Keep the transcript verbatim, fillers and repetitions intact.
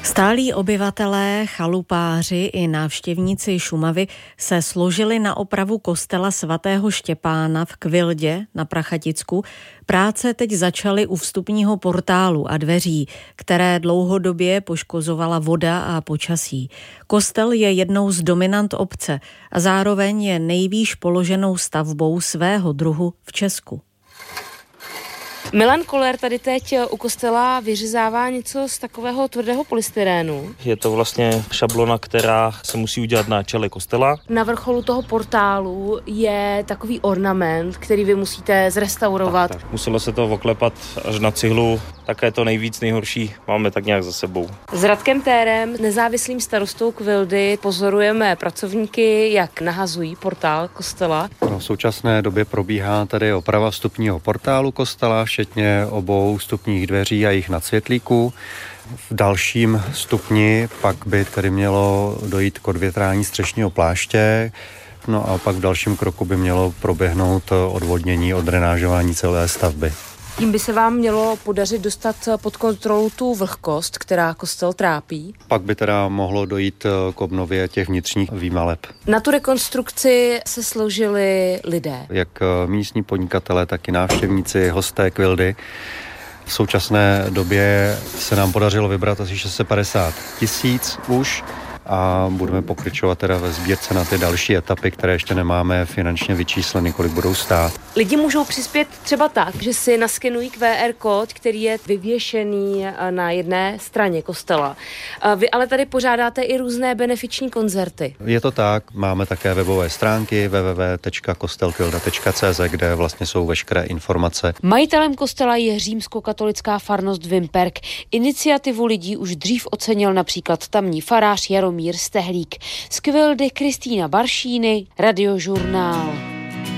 Stálí obyvatelé, chalupáři i návštěvníci Šumavy se složili na opravu kostela svatého Štěpána v Kvildě na Prachaticku. Práce teď začaly u vstupního portálu a dveří, které dlouhodobě poškozovala voda a počasí. Kostel je jednou z dominant obce a zároveň je nejvýš položenou stavbou svého druhu v Česku. Milan Koller tady teď u kostela vyřezává něco z takového tvrdého polystyrénu. Je to vlastně šablona, která se musí udělat na čele kostela. Na vrcholu toho portálu je takový ornament, který vy musíte zrestaurovat. Tak, tak. Muselo se to oklepat až na cihlu, také to nejvíc nejhorší máme tak nějak za sebou. S Radkem Térem, nezávislým starostou Kvildy, pozorujeme pracovníky, jak nahazují portál kostela. No, v současné době probíhá tady oprava vstupního portálu kostela, včetně obou vstupních dveří a jejich nadsvětlíků. V dalším stupni pak by tedy mělo dojít k odvětrání střešního pláště, no a pak v dalším kroku by mělo proběhnout odvodnění, odrenážování celé stavby. Tím by se vám mělo podařit dostat pod kontrolu tu vlhkost, která kostel trápí. Pak by teda mohlo dojít k obnově těch vnitřních výmaleb. Na tu rekonstrukci se složili lidé. Jak místní podnikatelé, tak i návštěvníci, hosté Kvildy. V současné době se nám podařilo vybrat asi šest set padesát tisíc už a budeme pokračovat teda ve sbírce na ty další etapy, které ještě nemáme finančně vyčísleny, kolik budou stát. Lidi můžou přispět třeba tak, že si naskenují Q R kód, který je vyvěšený na jedné straně kostela. Vy ale tady pořádáte i různé benefiční koncerty. Je to tak, máme také webové stránky w w w tečka kostelkvilda tečka c z, kde vlastně jsou veškeré informace. Majitelem kostela je římskokatolická farnost Vimperk. Iniciativu lidí už dřív ocenil například tamní farář Jaromír Stehlík. Z Kvildy Kristýna Baršíny, Radiožurnál.